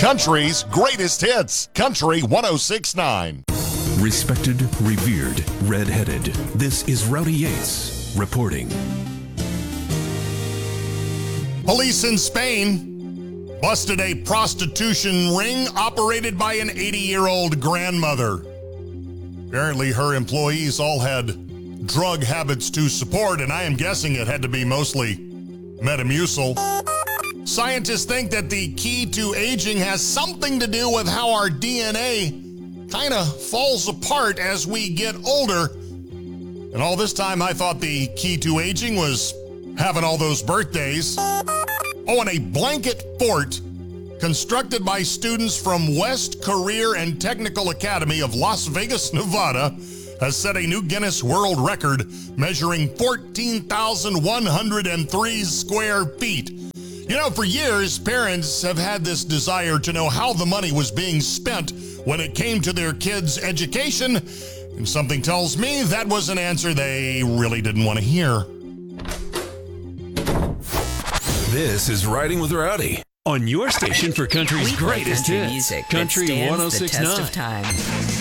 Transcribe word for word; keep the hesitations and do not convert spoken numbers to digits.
Country's greatest hits. Country one oh six point nine. Respected, revered, red-headed. This is Rowdy Yates reporting. Police in Spain busted a prostitution ring operated by an eighty-year-old grandmother. Apparently, her employees all had drug habits to support, and I am guessing it had to be mostly Metamucil. Scientists think that the key to aging has something to do with how our D N A kind of falls apart as we get older. And all this time, I thought the key to aging was having all those birthdays. Oh, and a blanket fort constructed by students from West Career and Technical Academy of Las Vegas, Nevada, has set a new Guinness World Record measuring fourteen thousand one hundred three square feet. You know, for years, parents have had this desire to know how the money was being spent when it came to their kids' education, and something tells me that was an answer they really didn't want to hear. This is Riding with Rowdy on your station for country's We play greatest country hits. music Country that stands one oh the six test point nine. of time.